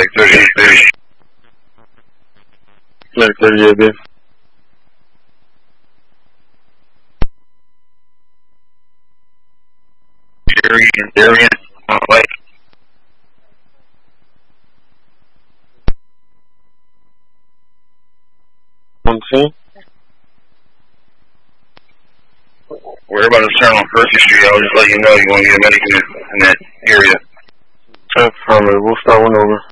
Flag 38, baby. Flag 38, baby. Darian, on light. On scene? We're about to turn on Percy Street. I'll just let you know you want to get a medic in that area. Affirmative. We'll start one over.